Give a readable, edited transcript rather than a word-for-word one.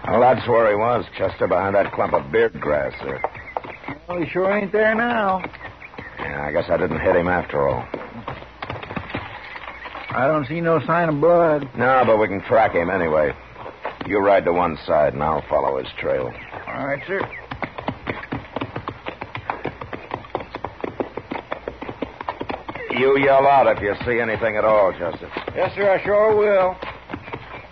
Well, that's where he was, Chester, behind that clump of beard grass there. Well, he sure ain't there now. Yeah, I guess I didn't hit him after all. I don't see no sign of blood. No, but we can track him anyway. You ride to one side, and I'll follow his trail. All right, sir. You yell out if you see anything at all, Chester. Yes, sir, I sure will.